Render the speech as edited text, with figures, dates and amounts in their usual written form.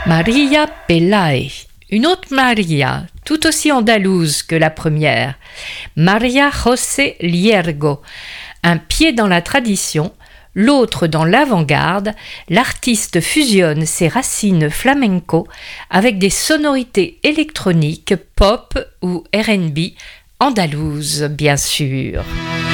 Maria Pelae, une autre Maria, tout aussi andalouse que la première, Maria José Liergo, un pied dans la tradition, l'autre dans l'avant-garde, l'artiste fusionne ses racines flamenco avec des sonorités électroniques, pop ou R&B, andalouses bien sûr.